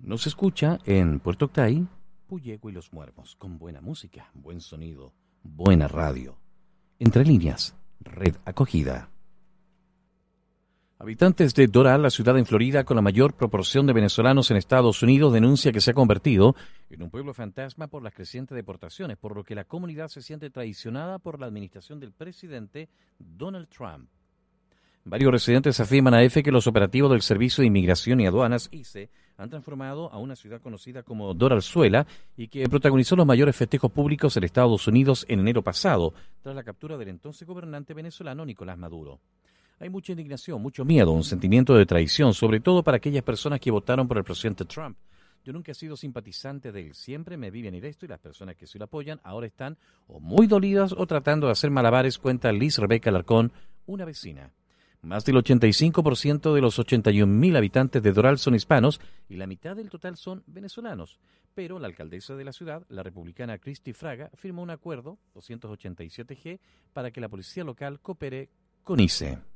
Nos escucha en Puerto Octay, Puyehue y Los Muermos, con buena música, buen sonido, buena radio. Entre líneas, red acogida. Habitantes de Doral, la ciudad en Florida con la mayor proporción de venezolanos en Estados Unidos, denuncia que se ha convertido en un pueblo fantasma por las crecientes deportaciones, por lo que la comunidad se siente traicionada por la administración del presidente Donald Trump. Varios residentes afirman a EFE que los operativos del Servicio de Inmigración y Aduanas, ICE, han transformado a una ciudad conocida como Doralzuela y que protagonizó los mayores festejos públicos en Estados Unidos en enero pasado, tras la captura del entonces gobernante venezolano Nicolás Maduro. Hay mucha indignación, mucho miedo, un sentimiento de traición, sobre todo para aquellas personas que votaron por el presidente Trump. Yo nunca he sido simpatizante de él, siempre me vi venir esto y las personas que sí lo apoyan ahora están o muy dolidas o tratando de hacer malabares, cuenta Liz Rebeca Alarcón, una vecina. Más del 85% de los 81.000 habitantes de Doral son hispanos y la mitad del total son venezolanos. Pero la alcaldesa de la ciudad, la republicana Cristi Fraga, firmó un acuerdo, 287G, para que la policía local coopere con ICE.